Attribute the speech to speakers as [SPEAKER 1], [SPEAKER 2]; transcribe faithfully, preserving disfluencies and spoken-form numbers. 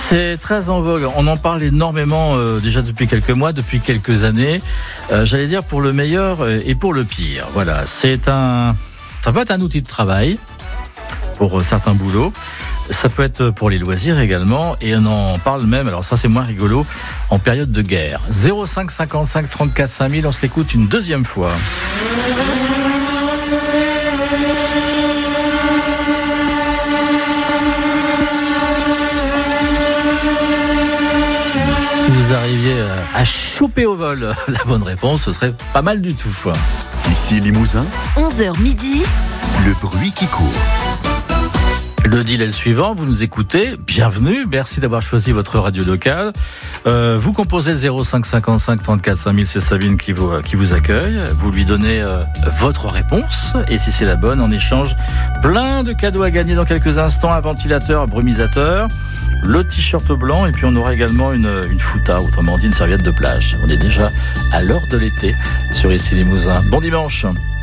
[SPEAKER 1] C'est très en vogue. On en parle énormément euh, déjà depuis quelques mois, depuis quelques années. Euh, j'allais dire pour le meilleur et pour le pire. Voilà, c'est un, ça peut être un outil de travail pour certains boulots. Ça peut être pour les loisirs également, et on en parle même, alors ça c'est moins rigolo, en période de guerre. zéro cinq cinquante-cinq trente-quatre cinq mille, on se l'écoute une deuxième fois. Si vous arriviez à choper au vol la bonne réponse, ce serait pas mal du tout.
[SPEAKER 2] Ici Limousin,
[SPEAKER 3] onze heures midi,
[SPEAKER 2] le bruit qui court.
[SPEAKER 1] Le deal est le suivant, vous nous écoutez, bienvenue, merci d'avoir choisi votre radio locale. Euh, vous composez le zéro cinq cinquante-cinq trente-quatre cinq mille, c'est Sabine qui vous, qui vous accueille. Vous lui donnez euh, votre réponse, et si c'est la bonne, en échange, plein de cadeaux à gagner dans quelques instants, un ventilateur brumisateur, le t-shirt blanc, et puis on aura également une, une fouta, autrement dit une serviette de plage. On est déjà à l'heure de l'été sur Ici Limousin. Bon dimanche.